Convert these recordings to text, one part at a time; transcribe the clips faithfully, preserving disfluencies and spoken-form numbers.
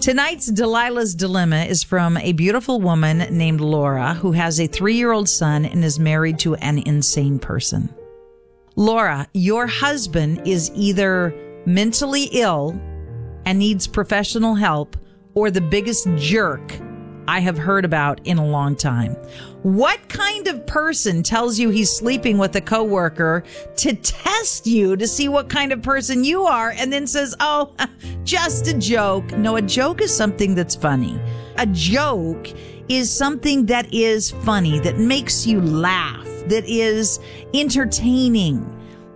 Tonight's Delilah's Dilemma is from a beautiful woman named Laura who has a three-year-old son and is married to an insane person. Laura, your husband is either mentally ill and needs professional help or the biggest jerk I have heard about in a long time. What kind of person tells you he's sleeping with a coworker to test you to see what kind of person you are and then says, oh, just a joke? No, a joke is something that's funny. A joke is something that is funny, that makes you laugh, that is entertaining.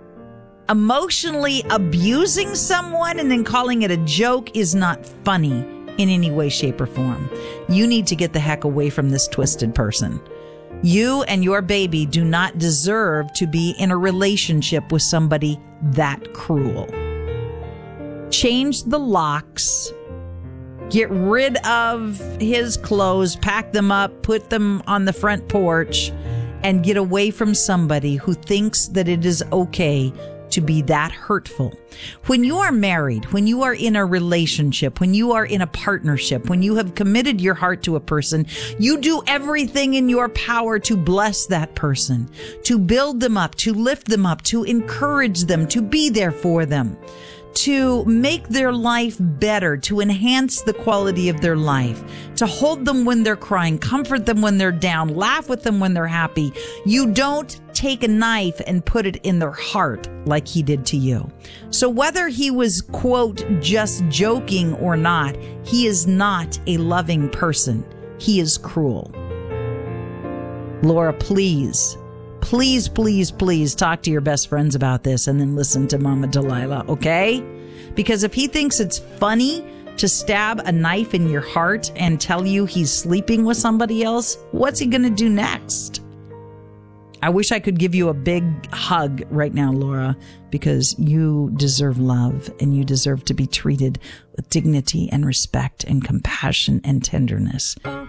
Emotionally abusing someone and then calling it a joke is not funny in any way, shape, or form. You need to get the heck away from this twisted person. You and your baby do not deserve to be in a relationship with somebody that cruel. Change the locks. Get rid of his clothes, pack them up, put them on the front porch, and get away from somebody who thinks that it is okay to be that hurtful. When you are married, when you are in a relationship, when you are in a partnership, when you have committed your heart to a person, you do everything in your power to bless that person, to build them up, to lift them up, to encourage them, to be there for them, to make their life better, to enhance the quality of their life, to hold them when they're crying, comfort them when they're down, laugh with them when they're happy. You don't take a knife and put it in their heart like he did to you. So whether he was, quote, just joking or not, he is not a loving person. He is cruel. Laura, please, please, please, please talk to your best friends about this and then listen to Mama Delilah, okay? Because if he thinks it's funny to stab a knife in your heart and tell you he's sleeping with somebody else, what's he going to do next? I wish I could give you a big hug right now, Laura, because you deserve love and you deserve to be treated with dignity and respect and compassion and tenderness.